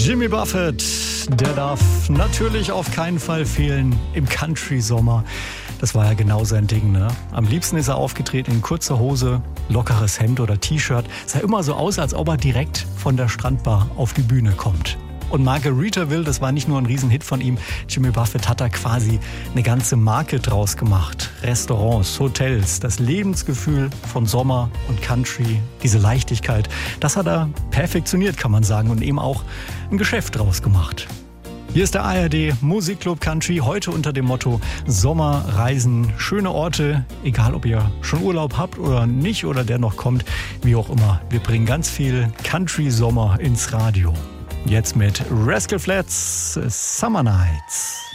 Jimmy Buffett, der darf natürlich auf keinen Fall fehlen im Country-Sommer. Das war ja genau sein Ding, ne? Am liebsten ist er aufgetreten in kurzer Hose, lockeres Hemd oder T-Shirt. Sah immer so aus, als ob er direkt von der Strandbar auf die Bühne kommt. Und Margaritaville, das war nicht nur ein Riesenhit von ihm. Jimmy Buffett hat da quasi eine ganze Marke draus gemacht. Restaurants, Hotels, das Lebensgefühl von Sommer und Country, diese Leichtigkeit, das hat er perfektioniert, kann man sagen, und eben auch ein Geschäft draus gemacht. Hier ist der ARD Musikclub Country, heute unter dem Motto Sommerreisen, schöne Orte, egal ob ihr schon Urlaub habt oder nicht oder der noch kommt, wie auch immer. Wir bringen ganz viel Country-Sommer ins Radio. Jetzt mit Rascal Flatts, Summer Nights.